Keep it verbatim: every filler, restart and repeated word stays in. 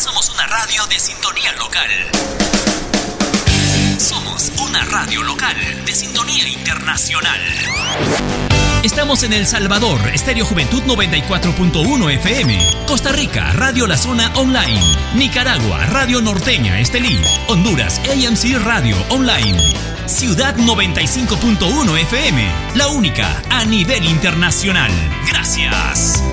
Somos una radio de sintonía local. Somos una radio local de sintonía internacional. Estamos en El Salvador, Estéreo Juventud noventa y cuatro punto uno F M. Costa Rica, Radio La Zona Online. Nicaragua, Radio Norteña Estelí. Honduras, A M C Radio Online. Ciudad noventa y cinco punto uno F M, la única a nivel internacional. Gracias.